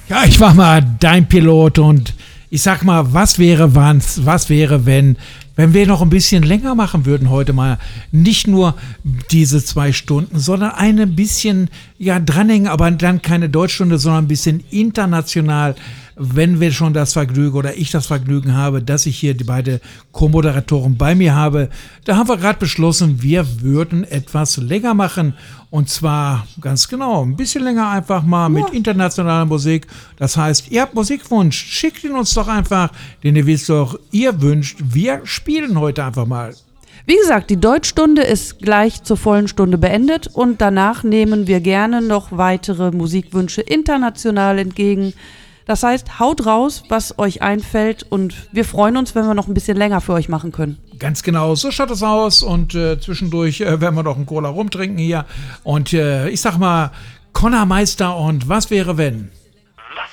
Ja, ich war mal dein Pilot und ich sag mal, was wäre, wenn wir noch ein bisschen länger machen würden heute mal. Nicht nur diese 2 Stunden, sondern ein bisschen, ja, dranhängen, aber dann keine Deutschstunde, sondern ein bisschen international, wenn wir schon das Vergnügen oder ich das Vergnügen habe, dass ich hier die beiden Co-Moderatoren bei mir habe. Da haben wir gerade beschlossen, wir würden etwas länger machen. Und zwar ganz genau, ein bisschen länger einfach mal mit internationaler Musik. Das heißt, ihr habt Musikwunsch, schickt ihn uns doch einfach, denn ihr wisst doch, ihr wünscht, wir spielen heute einfach mal. Wie gesagt, die Deutschstunde ist gleich zur vollen Stunde beendet und danach nehmen wir gerne noch weitere Musikwünsche international entgegen. Das heißt, haut raus, was euch einfällt und wir freuen uns, wenn wir noch ein bisschen länger für euch machen können. Ganz genau, so schaut es aus und zwischendurch werden wir noch einen Cola rumtrinken hier und ich sag mal, Conner Meister und was wäre wenn?